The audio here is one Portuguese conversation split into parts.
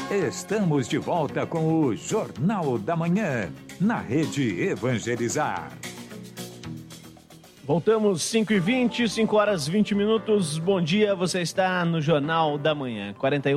Estamos de volta com o Jornal da Manhã, na Rede Evangelizar. Voltamos 5h20, 5h20. Bom dia, você está no Jornal da Manhã.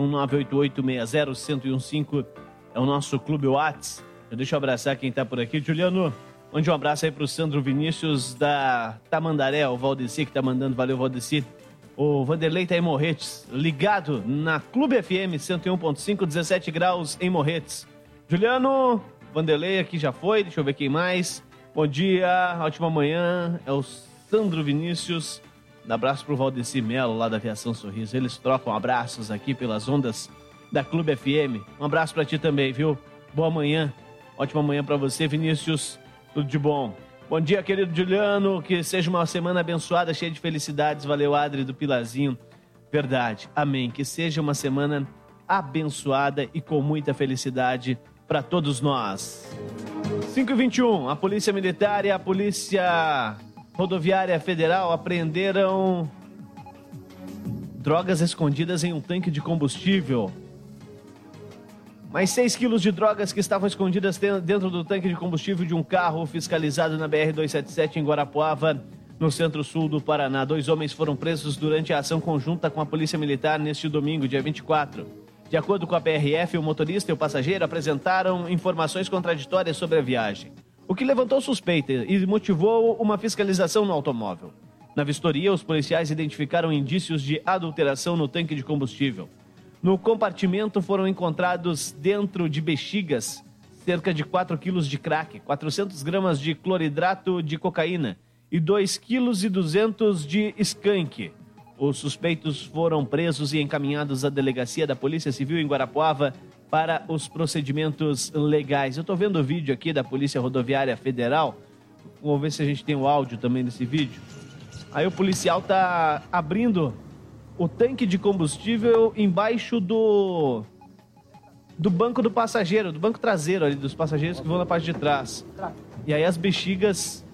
41988601015 é o nosso Clube Whats. Deixa eu abraçar quem está por aqui. Juliano, mande um abraço aí para o Sandro Vinícius da Tamandaré, o Valdeci que está mandando. Valeu, Valdeci. O Vanderlei está em Morretes, ligado na Clube FM 101.5, 17 graus em Morretes. Juliano, Vanderlei aqui já foi, deixa eu ver quem mais. Bom dia, ótima manhã, é o Sandro Vinícius. Um abraço pro Valdeci Melo, lá da Aviação Sorriso. Eles trocam abraços aqui pelas ondas da Clube FM. Um abraço para ti também, viu? Boa manhã, ótima manhã para você, Vinícius. Tudo de bom. Bom dia, querido Juliano, que seja uma semana abençoada, cheia de felicidades. Valeu, Adri do Pilarzinho. Verdade, amém. Que seja uma semana abençoada e com muita felicidade para todos nós. 5h21, a Polícia Militar e a Polícia Rodoviária Federal apreenderam drogas escondidas em um tanque de combustível. Mais 6 quilos de drogas que estavam escondidas dentro do tanque de combustível de um carro fiscalizado na BR-277 em Guarapuava, no centro-sul do Paraná. 2 homens foram presos durante a ação conjunta com a Polícia Militar neste domingo, dia 24. De acordo com a PRF, o motorista e o passageiro apresentaram informações contraditórias sobre a viagem, o que levantou suspeita e motivou uma fiscalização no automóvel. Na vistoria, os policiais identificaram indícios de adulteração no tanque de combustível. No compartimento foram encontrados dentro de bexigas cerca de 4 quilos de crack, 400 gramas de cloridrato de cocaína e 2,2 kg de skunk. Os suspeitos foram presos e encaminhados à delegacia da Polícia Civil em Guarapuava para os procedimentos legais. Eu estou vendo o vídeo aqui da Polícia Rodoviária Federal. Vamos ver se a gente tem o áudio também desse vídeo. Aí o policial está abrindo o tanque de combustível embaixo do banco do passageiro, do banco traseiro ali, dos passageiros que vão na parte de trás. E aí as bexigas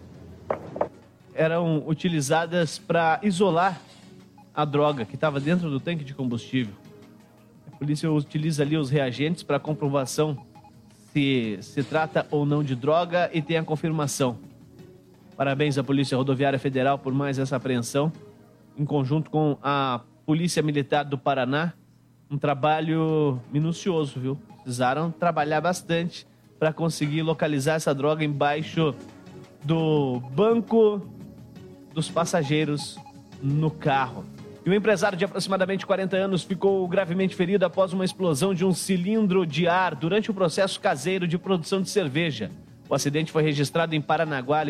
eram utilizadas para isolar a droga que estava dentro do tanque de combustível. A polícia utiliza ali os reagentes para comprovação se se trata ou não de droga e tem a confirmação. Parabéns à Polícia Rodoviária Federal por mais essa apreensão, em conjunto com a Polícia Militar do Paraná. Um trabalho minucioso, viu? Precisaram trabalhar bastante para conseguir localizar essa droga embaixo do banco dos passageiros no carro. E um empresário de aproximadamente 40 anos ficou gravemente ferido após uma explosão de um cilindro de ar durante o processo caseiro de produção de cerveja. O acidente foi registrado em Paranaguá,